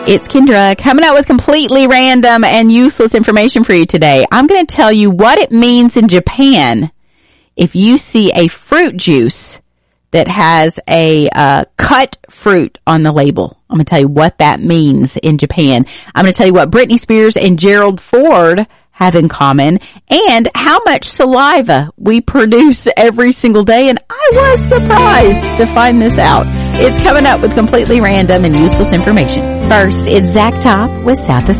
It's Kendra coming out with completely random and useless information for you today. I'm going to tell you what it means in Japan if you see a fruit juice that has a cut fruit on the label. I'm going to tell you what that means in Japan. I'm going to tell you what Britney Spears and Gerald Ford have in common and how much saliva we produce every single day. And I was surprised to find this out. It's coming up with completely random and useless information. First, it's Zach Top with South